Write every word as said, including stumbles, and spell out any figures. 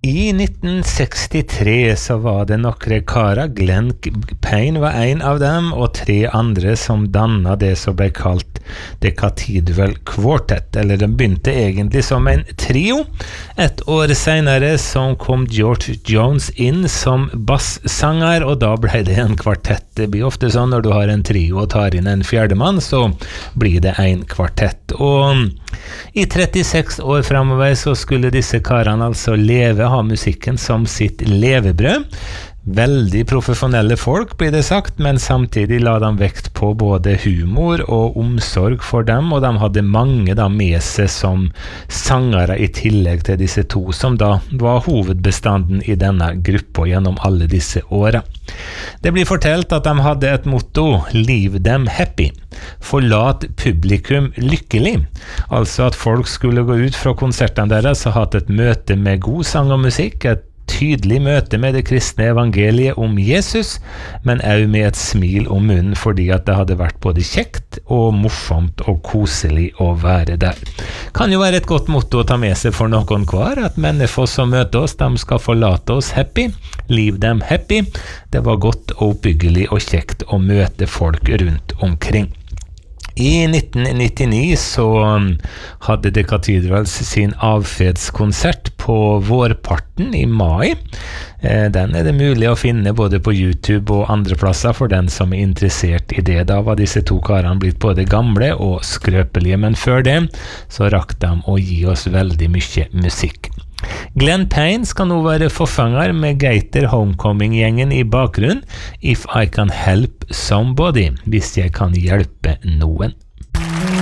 I nitten sekstitre så var det nokre karer, Glenn Payne var en av dem, og tre andre som dannet det som ble kalt The Cathedral Quartet, eller den begynte egentlig som en trio. Et år senere så kom George Jones inn som bassanger, og da ble det en kvartett. Det blir ofte sånn når du har en trio og tar inn en fjerdemann, så blir det en kvartett. Og i trettiseks år fremover så skulle disse karene altså leve, ha musikken som sitt levebrød. Veldig profesjonelle folk blir det sagt, men samtidig la de vekt på både humor og omsorg for dem, og de hadde mange da med seg som sangere i tillegg til disse to, som da var hovedbestanden i denne gruppa gjennom alle disse årene. Det blir fortalt at de hadde et motto, Leave them happy, forlat publikum lykkelig, altså at folk skulle gå ut fra konsertene deres og hatt et møte med god sang og musikk, et tydelig møte med det kristne evangeliet om Jesus, men også med et smil om munnen fordi at det hadde vært både kjekt og morsomt og koselig å være der. Kan jo være et godt motto å ta med seg for noen hver, at mennesker som møter oss, de skal forlate oss happy, leave them happy. Det var godt og oppbyggelig og kjekt å møte folk rundt omkring. I nitten nittini så hadde The Cathedrals sin avfedskonsert på vårparten i mai. Den er det mulig å finne både på YouTube og andre plasser for den som er interessert i det. Da var disse to karene blitt både gamle og skrøpelige, men før det så rakk de å gi oss veldig mye musikk. Glenn Payne skal nå være forfanger med Gator Homecoming-gjengen i bakgrunn. If I can help somebody, hvis jeg kan hjelpe noen.